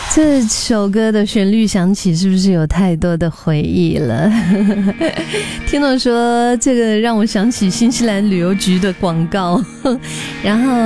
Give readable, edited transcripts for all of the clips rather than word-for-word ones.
这首歌的旋律响起，是不是有太多的回忆了？听懂说这个让我想起新西兰旅游局的广告，然后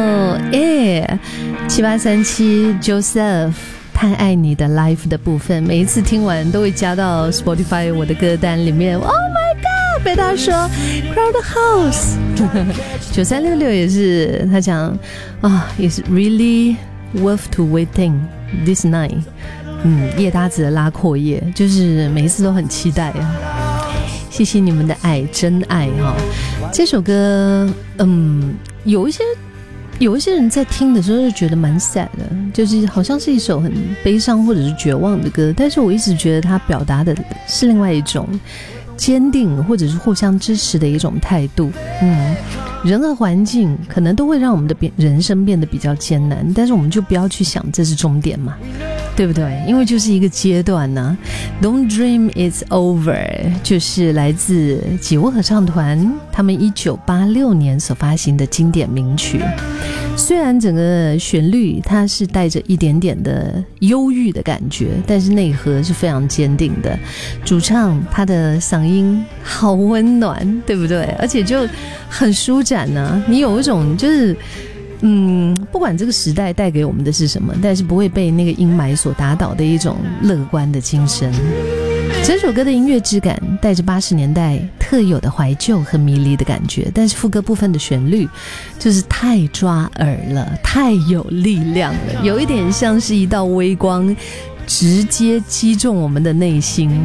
7837 Joseph 太爱你的 live 的部分，每一次听完都会加到 Spotify 我的歌单里面。Oh my god， 被他说 Crowd House 9366也是他讲It's really worth to waiting this night。叶搭子的拉阔叶，就是每一次都很期待啊。谢谢你们的爱，真爱哈。这首歌，有一些人在听的时候就觉得蛮 sad 的，就是好像是一首很悲伤或者是绝望的歌，但是我一直觉得它表达的是另外一种坚定或者是互相支持的一种态度。人和环境可能都会让我们的人生变得比较艰难，但是我们就不要去想这是终点嘛，对不对？因为就是一个阶段呢。Don't dream it's over 就是来自几窝合唱团他们1986年所发行的经典名曲。虽然整个旋律它是带着一点点的忧郁的感觉，但是内核是非常坚定的。主唱他的嗓音好温暖，对不对？而且就很舒展啊，你有一种就是不管这个时代带给我们的是什么，但是不会被那个阴霾所打倒的一种乐观的精神。这首歌的音乐质感带着80年代特有的怀旧和迷离的感觉，但是副歌部分的旋律就是太抓耳了，太有力量了，有一点像是一道微光，直接击中我们的内心。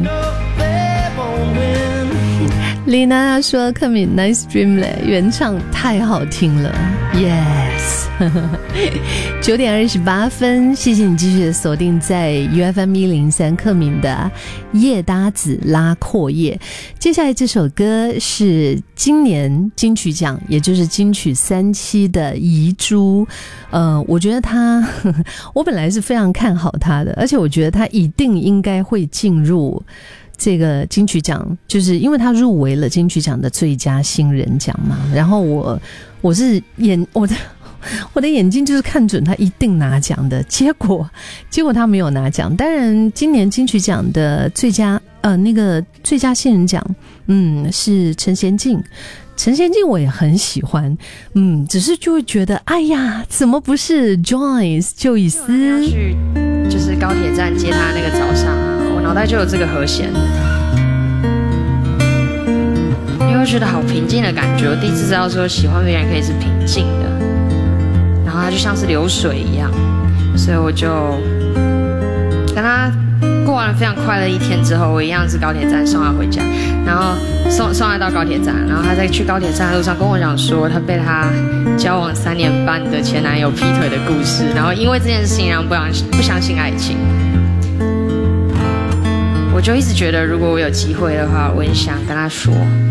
丽娜说克敏 Nice Dream 嘞，原唱太好听了 Yes 9点28分，谢谢你继续的锁定在 UFM103 克敏的叶搭子拉阔叶。接下来这首歌是今年金曲奖，也就是金曲3期的遗珠。我觉得他我本来是非常看好他的，而且我觉得他一定应该会进入这个金曲奖，就是因为他入围了金曲奖的最佳新人奖嘛。然后我是我的眼睛就是看准他一定拿奖的，结果他没有拿奖。当然今年金曲奖的最佳新人奖是陈贤进我也很喜欢，只是就会觉得哎呀怎么不是 Joyce 就以斯去就是高铁站接他那个早上我脑袋就有这个和弦，因为我觉得好平静的感觉。我第一次知道说喜欢别人可以是平静的，然后它就像是流水一样，所以我就跟他过完了非常快乐一天之后，我一样是高铁站送他回家，然后送他到高铁站，然后他在去高铁站的路上跟我讲说他被他交往3年半的前男友劈腿的故事，然后因为这件事情让不相信爱情。我就一直觉得如果我有机会的话，我很想跟他说